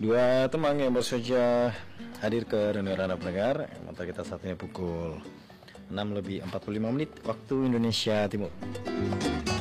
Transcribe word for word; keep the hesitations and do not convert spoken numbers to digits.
Dua teman yang baru saja hadir ke Reuni Randap Pendengar. Mata kita saat ini pukul enam lebih empat puluh lima menit waktu Indonesia Timur.